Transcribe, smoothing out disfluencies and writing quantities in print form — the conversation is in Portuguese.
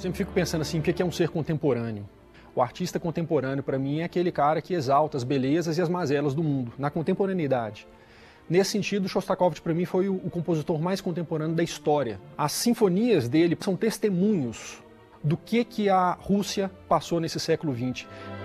Sempre fico pensando assim, o que é um ser contemporâneo? O artista contemporâneo, para mim, é aquele cara que exalta as belezas e as mazelas do mundo, na contemporaneidade. Nesse sentido, Shostakovich, para mim, foi o compositor mais contemporâneo da história. As sinfonias dele são testemunhos do que a Rússia passou nesse século XX.